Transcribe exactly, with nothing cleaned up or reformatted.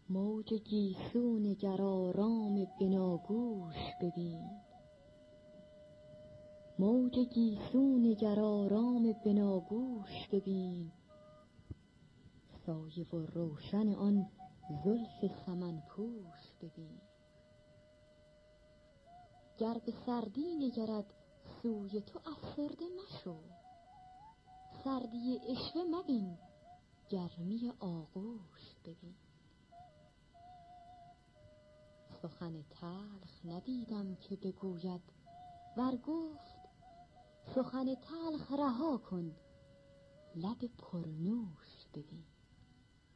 موج گیسو نگر آرام بناگوش ببین، موج گیسو نگر آرام بناگوش ببین، سایه و روشن آن زلف سمن پوش ببین. گر به سردی نگرد سوی تو افسرده مشو، سردی عشوه مبین گرمی آغوش ببین. سخن تلخ ندیدم که بگوید ور گفت سخن تلخ رها کن لب پرنوش ببین.